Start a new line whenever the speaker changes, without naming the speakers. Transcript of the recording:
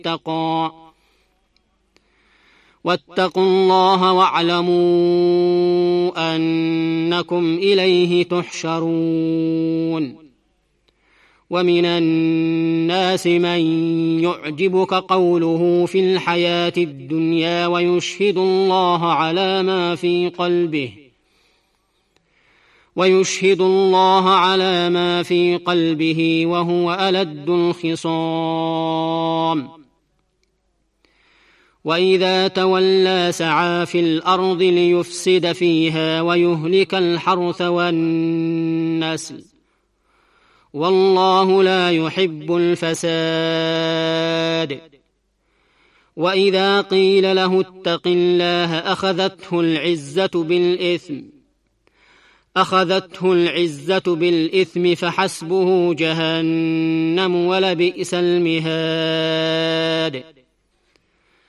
اتقى واتقوا الله واعلموا أنكم إليه تحشرون. ومن الناس من يعجبك قوله في الحياة الدنيا ويشهد الله على ما في قلبه وهو ألد الخصام. وإذا تولى سعى في الأرض ليفسد فيها ويهلك الحرث والنسل والله لا يحب الفساد. وإذا قيل له اتق الله أخذته العزة بالإثم فحسبه جهنم ولبئس المهاد.